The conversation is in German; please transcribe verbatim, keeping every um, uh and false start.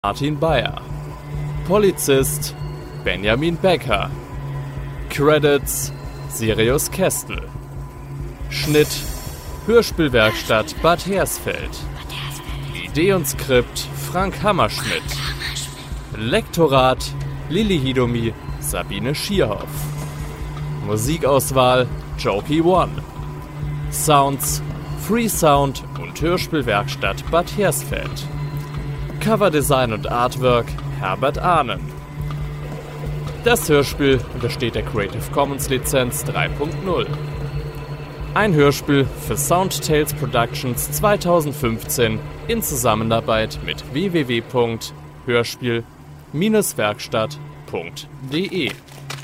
Martin Bayer. Polizist Benjamin Becker. Credits Sirius Kestel. Schnitt Hörspielwerkstatt Bad Hersfeld. Idee und Skript Frank Hammerschmidt. Lektorat Lilly Hidomi, Sabine Schierhoff. Musikauswahl Jopi One. Sounds Freesound und Hörspielwerkstatt Bad Hersfeld. Coverdesign und Artwork Herbert Ahnen. Das Hörspiel untersteht der Creative Commons Lizenz drei Punkt null. Ein Hörspiel für Soundtales Productions zweitausendfünfzehn in Zusammenarbeit mit w w w punkt hörspiel Bindestrich werkstatt punkt d e.